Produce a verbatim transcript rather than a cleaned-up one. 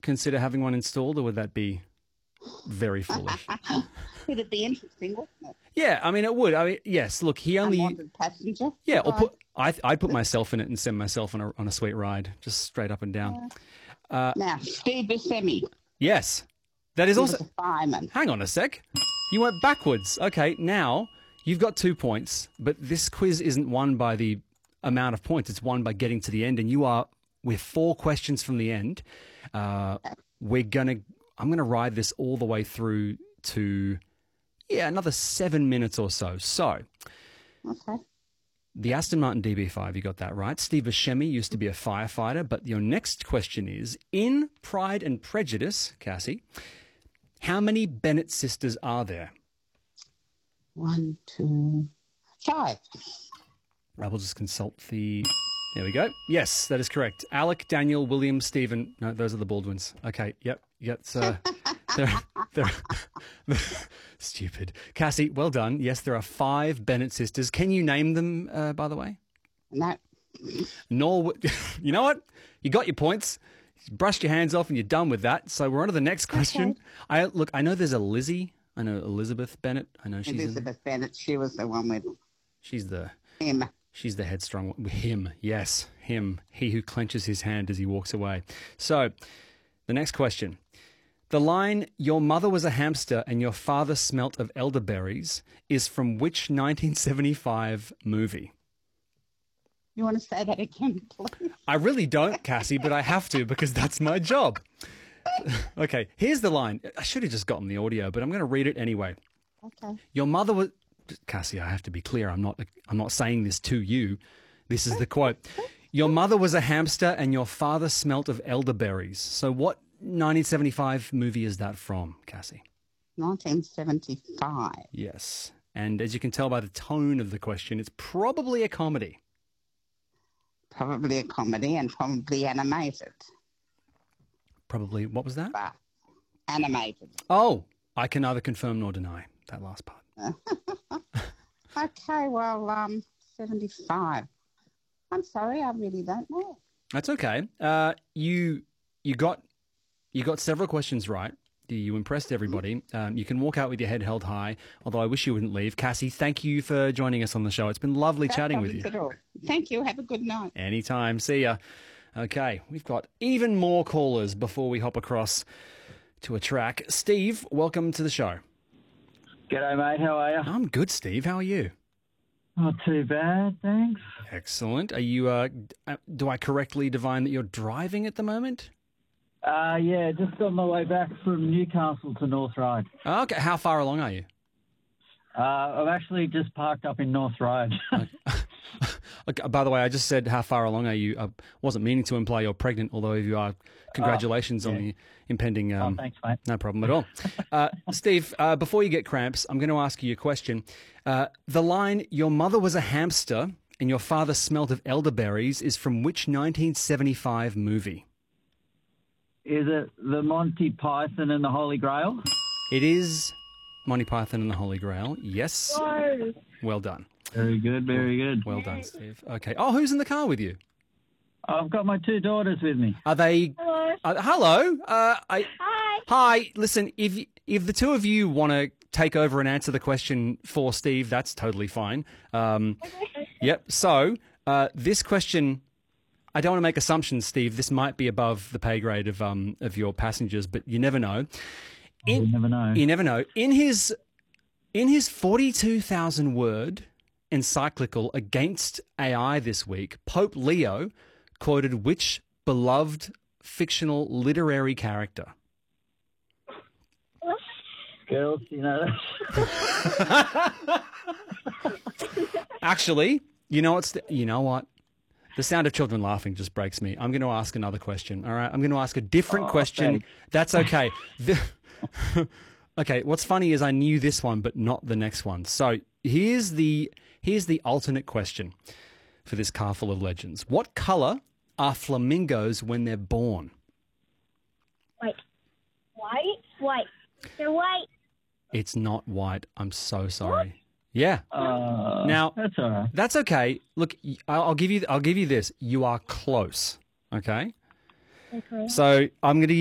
consider having one installed, or would that be very foolish? It'd be interesting, wouldn't it? Yeah, I mean, it would. I mean, yes. Look, he only. Unwanted passenger. Yeah, or Right. put. I I'd put myself in it and send myself on a on a sweet ride, just straight up and down. Uh, Now, Steve Buscemi. yes, that is He also. was a fireman. Hang on a sec. You went backwards. Okay, now you've got two points, but this quiz isn't won by the amount of points. It's won by getting to the end, and you are with four questions from the end. Uh, we're gonna. I'm gonna ride this all the way through to, yeah, another seven minutes or so. So, Okay. the Aston Martin D B five, you got that right. Steve Buscemi used to be a firefighter, but your next question is, in Pride and Prejudice, Cassie, how many Bennett sisters are there? One, two, five. I will just consult the... There we go. Yes, that is correct. Alec, Daniel, William, Stephen. No, those are the Baldwins. Okay, yep. Yep, so they're, they're, they're stupid. Cassie, well done. Yes, there are five Bennett sisters. Can you name them, uh, by the way? No. Nor, you know what? You got your points. You brushed your hands off and you're done with that. So we're on to the next question. Okay. I Look, I know there's a Lizzie. I know Elizabeth Bennett. I know she's in, Elizabeth Bennett, she was the one with she's the him. she's the headstrong one. Him, yes, him. He who clenches his hand as he walks away. So, the next question. The line, "Your mother was a hamster and your father smelt of elderberries," is from which nineteen seventy-five movie? You want to say that again, please? I really don't, Cassie, but I have to because that's my job. Okay, here's the line. I should have just gotten the audio, but I'm going to read it anyway. Okay. Your mother was... Cassie, I have to be clear. I'm not I'm not saying this to you. This is the quote. Your mother was a hamster and your father smelt of elderberries. So what nineteen seventy-five movie is that from, Cassie? nineteen seventy-five. Yes. And as you can tell by the tone of the question, it's probably a comedy. Probably a comedy and probably animated. Probably, what was that? But animated. Oh, I can neither confirm nor deny that last part. Okay, well, um, seventy-five. I'm sorry, I really don't know. That's okay. Uh, you you got you got several questions right. You impressed everybody. Um, you can walk out with your head held high, although I wish you wouldn't leave. Cassie, thank you for joining us on the show. It's been lovely No chatting with you. problems at all. Thank you. Have a good night. Anytime. See ya. Okay, we've got even more callers before we hop across to a track. Steve, welcome to the show. G'day, mate. How are you? I'm good, Steve. How are you? Not too bad, thanks. Excellent. Are you? Uh, do I correctly divine that you're driving at the moment? Uh, yeah, just on my way back from Newcastle to North Ryde. Oh, okay. How far along are you? Uh, I'm actually just parked up in North Ryde. Okay, by the way, I just said how far along are you? I wasn't meaning to imply you're pregnant, although if you are, congratulations Oh, yeah. on the impending... Um, oh, thanks, mate. No problem at all. Uh, Steve, uh, before you get cramps, I'm going to ask you a question. Uh, the line, "Your mother was a hamster and your father smelt of elderberries," is from which nineteen seventy-five movie? Is it the Monty Python and the Holy Grail? It is Monty Python and the Holy Grail. Yes. No. Well done. Very good, very good. Well done, Steve. Okay. Oh, who's in the car with you? I've got my two daughters with me. Are they... Hello. Uh, hello. Uh, I, Hi. hi. Listen, if if the two of you want to take over and answer the question for Steve, that's totally fine. Um, yep. So uh, this question, I don't want to make assumptions, Steve. This might be above the pay grade of um of your passengers, but you never know. In, You never know. You never know. In his in his forty-two thousand word encyclical against A I this week, Pope Leo quoted which beloved fictional literary character? Girls, you know. Actually, you know what's the, you know what? The sound of children laughing just breaks me. I'm going to ask another question. All right, I'm going to ask a different Oh, question. thanks. That's okay. The, okay, what's funny is I knew this one, but not the next one. So here's the here's the alternate question for this car full of legends. What color are flamingos when they're born? Wait. White? White. They're white. It's not white. I'm so sorry. Yeah. Uh, Now- that's all right. That's okay. Look, y- I'll I'll give you I'll give you this. You are close. Okay? Okay. So I'm going to